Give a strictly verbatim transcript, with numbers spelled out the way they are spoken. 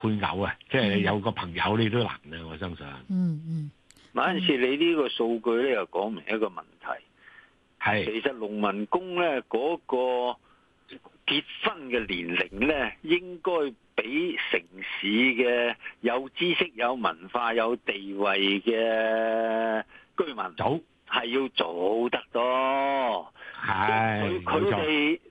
配偶啊，即係有個朋友你都難啊，我相信。 嗯嗯。 有陣時你呢個數據咧又講明一個問題， 係其實農民工咧嗰個結婚嘅年齡咧，應該比城市嘅有知識、有文化、有地位嘅居民早係要早得多。 係佢佢哋